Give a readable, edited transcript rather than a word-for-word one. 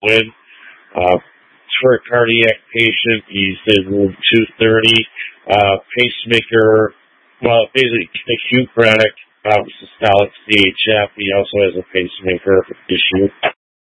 win. For a cardiac patient, he's in room 230. Pacemaker, well, basically acute chronic systolic CHF. He also has a pacemaker issue.